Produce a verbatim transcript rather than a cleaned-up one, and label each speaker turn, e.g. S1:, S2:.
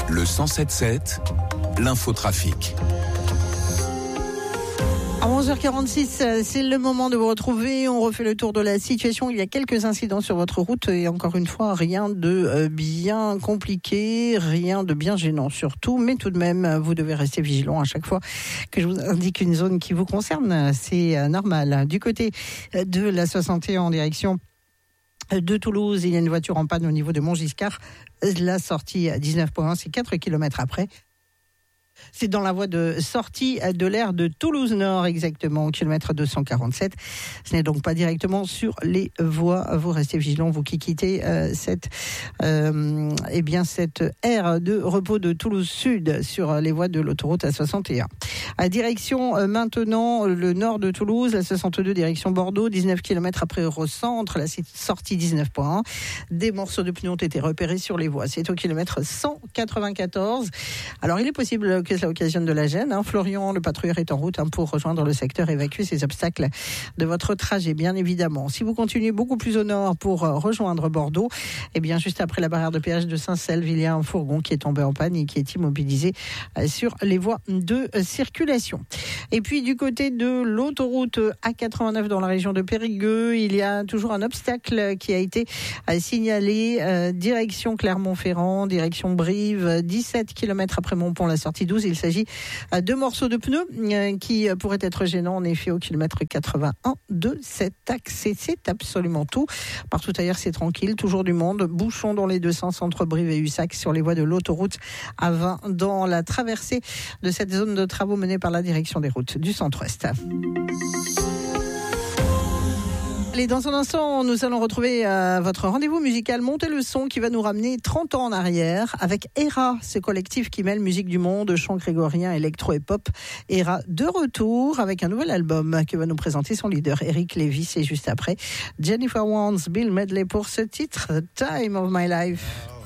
S1: Le cent sept sept, l'infotrafic.
S2: À onze heures quarante-six, c'est le moment de vous retrouver. On refait le tour de la situation. Il y a quelques incidents sur votre route et encore une fois, rien de bien compliqué, rien de bien gênant surtout. Mais tout de même, vous devez rester vigilant à chaque fois que je vous indique une zone qui vous concerne. C'est normal. Du côté de la soixante et un en direction de Toulouse, il y a une voiture en panne au niveau de Montgiscard. La sortie à dix-neuf point un, c'est quatre kilomètres après. C'est dans la voie de sortie de l'aire de Toulouse-Nord, exactement, au kilomètre deux cent quarante-sept. Ce n'est donc pas directement sur les voies. Vous restez vigilants, vous qui quittez euh, cette, euh, eh bien, cette aire de repos de Toulouse-Sud sur les voies de l'autoroute A soixante et un. À direction euh, maintenant le nord de Toulouse, la soixante-deux direction Bordeaux, dix-neuf kilomètres après Eurocentre, la sortie dix-neuf point un. Des morceaux de pneus ont été repérés sur les voies. C'est au kilomètre cent quatre-vingt-quatorze. Alors il est possible que cela occasionne de la gêne. Hein. Florian, le patrouilleur, est en route hein, pour rejoindre le secteur, évacuer ces obstacles de votre trajet, bien évidemment. Si vous continuez beaucoup plus au nord pour euh, rejoindre Bordeaux, eh bien, juste après la barrière de péage de Saint-Selve, il y a un fourgon qui est tombé en panne et qui est immobilisé euh, sur les voies de euh, circulation. Et puis, du côté de l'autoroute A quatre-vingt-neuf dans la région de Périgueux, il y a toujours un obstacle qui a été euh, signalé euh, direction Clermont-Ferrand, direction Brive, dix-sept kilomètres après Montpont, la sortie douze. Il s'agit de morceaux de pneus qui pourraient être gênants en effet au kilomètre quatre-vingt-un de cet axe. Et c'est absolument tout. Partout ailleurs, c'est tranquille, toujours du monde. Bouchons dans les deux sens entre Brive et Ussac sur les voies de l'autoroute A vingt dans la traversée de cette zone de travaux menée par la direction des routes du Centre-Ouest. Allez, dans un instant, nous allons retrouver euh, votre rendez-vous musical Montez le son qui va nous ramener trente ans en arrière avec Era, ce collectif qui mêle musique du monde, chant grégorien, électro et pop. Era de retour avec un nouvel album que va nous présenter son leader Eric Lévis et juste après Jennifer Warnes, Bill Medley pour ce titre Time of My Life.